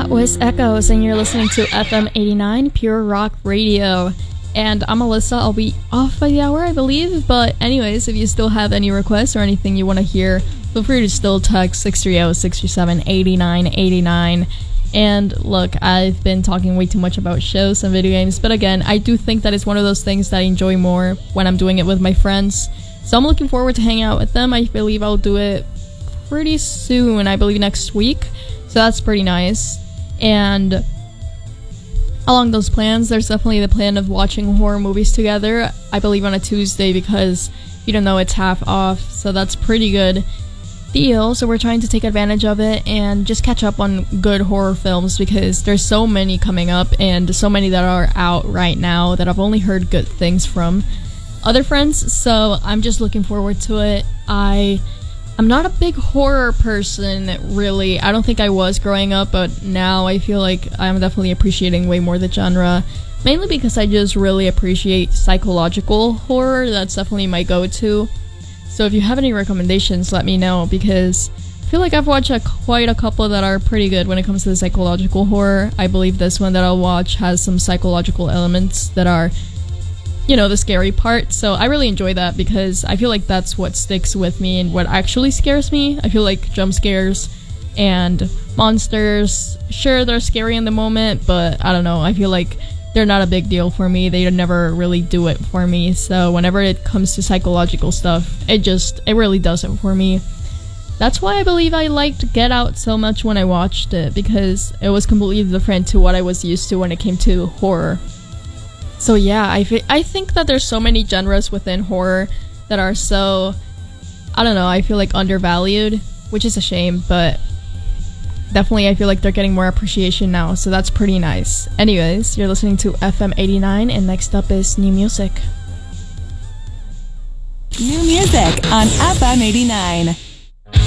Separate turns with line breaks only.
That was Echoes, and you're listening to FM 89 Pure Rock Radio. And I'm Alyssa. I'll be off by the hour, I believe. But anyways, if you still have any requests or anything you want to hear, feel free to still text 630-637-8989. And look, I've been talking way too much about shows and video games, but again, I do think that it's one of those things that I enjoy more when I'm doing it with my friends. So I'm looking forward to hanging out with them. I believe I'll do it pretty soon, I believe next week. So that's pretty nice. And along those plans, there's definitely the plan of watching horror movies together, I believe on a Tuesday, because you don't know, it's half off, so that's pretty good deal. So we're trying to take advantage of it and just catch up on good horror films, because there's so many coming up and so many that are out right now that I've only heard good things from other friends. So I'm just looking forward to it. I'm not a big horror person, really. I don't think I was growing up, but now I feel like I'm definitely appreciating way more the genre. Mainly because I just really appreciate psychological horror. That's definitely my go-to. So if you have any recommendations, let me know, because I feel like I've watched quite a couple that are pretty good when it comes to the psychological horror. I believe this one that I'll watch has some psychological elements that are, you know, the scary part. So I really enjoy that, because I feel like that's what sticks with me and what actually scares me. I feel like jump scares and monsters, sure, they're scary in the moment, but I don't know, I feel like they're not a big deal for me. They never really do it for me. So whenever it comes to psychological stuff, it really does it for me. That's why I believe I liked Get Out so much when I watched it, because it was completely different to what I was used to when it came to horror. So yeah, I think that there's so many genres within horror that are so, I don't know, I feel like undervalued, which is a shame, but definitely I feel like they're getting more appreciation now, so that's pretty nice. Anyways, you're listening to FM 89, and next up is new music.
New music on FM 89.